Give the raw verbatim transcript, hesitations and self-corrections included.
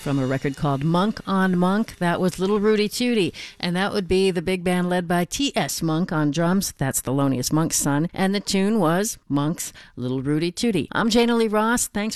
from a record called Monk on Monk. That was Little Rudy Tooty, and that would be the big band led by T S. Monk on drums. That's Thelonious Monk's son, and the tune was Monk's Little Rudy Tooty. I'm Jana Lee Ross. Thanks